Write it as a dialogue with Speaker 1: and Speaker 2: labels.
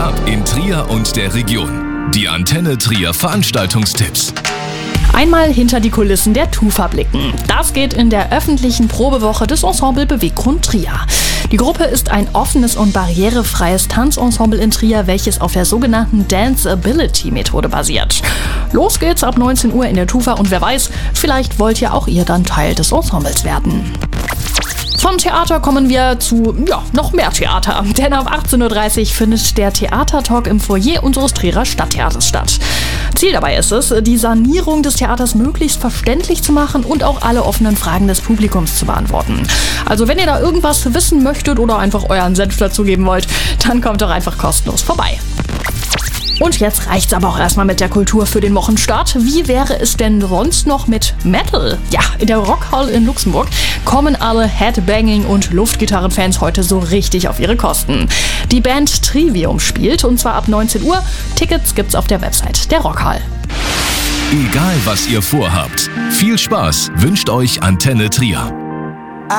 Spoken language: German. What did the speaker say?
Speaker 1: ab in Trier und der Region? Die Antenne Trier Veranstaltungstipps.
Speaker 2: Einmal hinter die Kulissen der Tufa blicken. Das geht in der öffentlichen Probewoche des Ensemble Beweggrund Trier. Die Gruppe ist ein offenes und barrierefreies Tanzensemble in Trier, welches auf der sogenannten Dance-Ability-Methode basiert. Los geht's ab 19 Uhr in der Tufa und wer weiß, vielleicht wollt ja auch ihr dann Teil des Ensembles werden. Vom Theater kommen wir zu, noch mehr Theater. Denn ab 18.30 Uhr findet der Theatertalk im Foyer unseres Trierer Stadttheaters statt. Ziel dabei ist es, die Sanierung des Theaters möglichst verständlich zu machen und auch alle offenen Fragen des Publikums zu beantworten. Also wenn ihr da irgendwas wissen möchtet oder einfach euren Senf dazugeben wollt, dann kommt doch einfach kostenlos vorbei. Und jetzt reicht's aber auch erstmal mit der Kultur für den Wochenstart. Wie wäre es denn sonst noch mit Metal? Ja, in der Rockhall in Luxemburg kommen alle Headbanging- und Luftgitarrenfans heute so richtig auf ihre Kosten. Die Band Trivium spielt und zwar ab 19 Uhr. Tickets gibt's auf der Website der Rockhall.
Speaker 1: Egal was ihr vorhabt, viel Spaß wünscht euch Antenne Trier.